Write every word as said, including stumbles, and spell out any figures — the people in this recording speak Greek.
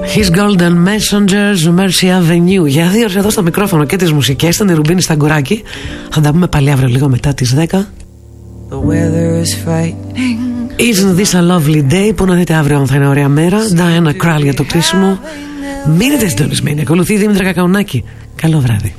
His Golden Messengers, Mercy Avenue. Για δύο ώρες εδώ στο μικρόφωνο και τις μουσικές. Ήταν η Ρουμπίνη Σταγκουράκη. Θα τα πούμε πάλι αύριο λίγο μετά τις δέκα. The weather is frightening. Isn't this a lovely day? Που να δείτε αύριο αν θα είναι ωραία μέρα. Diana Krall για το κλείσιμο. Μείνετε συντονισμένοι. Ακολουθεί η Δήμητρα Κακαουνάκη. Καλό βράδυ.